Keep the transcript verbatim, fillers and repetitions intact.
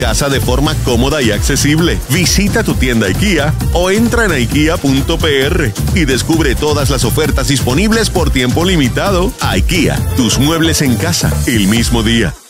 casa de forma cómoda y accesible. Visita tu tienda IKEA o entra en ikea punto p r y descubre todas las ofertas disponibles por tiempo limitado. IKEA, tus muebles en casa el mismo día.